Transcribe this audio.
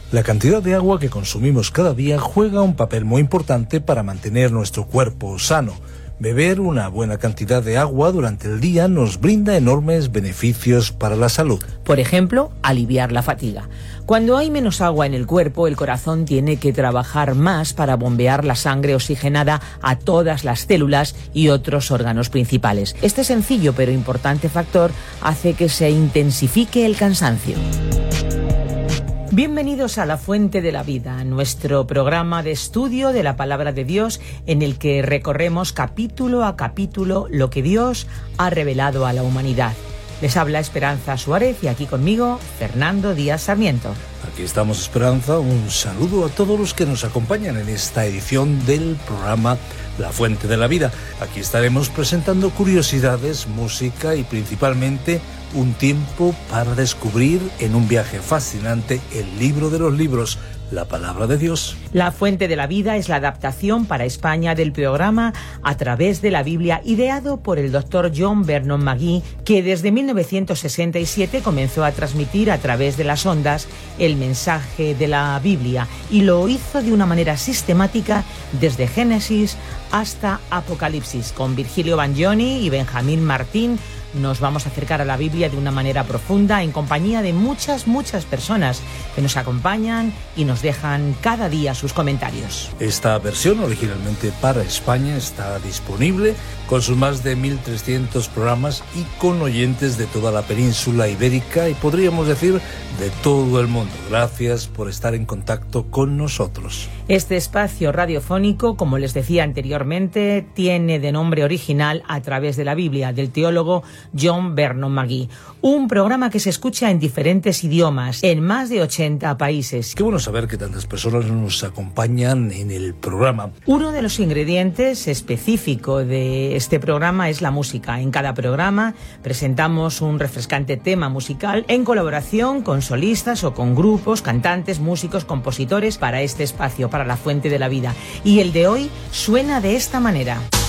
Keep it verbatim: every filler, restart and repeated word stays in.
La cantidad de agua que consumimos cada día juega un papel muy importante para mantener nuestro cuerpo sano. Beber una buena cantidad de agua durante el día nos brinda enormes beneficios para la salud. Por ejemplo, aliviar la fatiga. Cuando hay menos agua en el cuerpo, el corazón tiene que trabajar más para bombear la sangre oxigenada a todas las células y otros órganos principales. Este sencillo pero importante factor hace que se intensifique el cansancio. Bienvenidos a La Fuente de la Vida, nuestro programa de estudio de la Palabra de Dios en el que recorremos capítulo a capítulo lo que Dios ha revelado a la humanidad. Les habla Esperanza Suárez y aquí conmigo Fernando Díaz Sarmiento. Aquí estamos, Esperanza. Un saludo a todos los que nos acompañan en esta edición del programa La Fuente de la Vida. Aquí estaremos presentando curiosidades, música y principalmente un tiempo para descubrir en un viaje fascinante el libro de los libros, la Palabra de Dios. La Fuente de la Vida es la adaptación para España del programa A través de la Biblia, ideado por el doctor John Vernon McGee, que desde mil novecientos sesenta y siete comenzó a transmitir a través de las ondas el mensaje de la Biblia y lo hizo de una manera sistemática desde Génesis hasta Apocalipsis. Con Virgilio Bagnoni y Benjamín Martín nos vamos a acercar a la Biblia de una manera profunda en compañía de muchas, muchas personas que nos acompañan y nos dejan cada día sus comentarios. Esta versión, originalmente para España, está disponible con sus más de mil trescientos programas y con oyentes de toda la península ibérica y podríamos decir de todo el mundo. Gracias por estar en contacto con nosotros. Este espacio radiofónico, como les decía anteriormente, tiene de nombre original A través de la Biblia, del teólogo John Vernon McGee. Un programa que se escucha en diferentes idiomas, en más de ochenta países. Qué bueno saber que tantas personas nos acompañan en el programa. Uno de los ingredientes específicos de este programa es la música. En cada programa presentamos un refrescante tema musical en colaboración con solistas o con grupos, cantantes, músicos, compositores para este espacio, para La Fuente de la Vida. Y el de hoy suena de esta manera.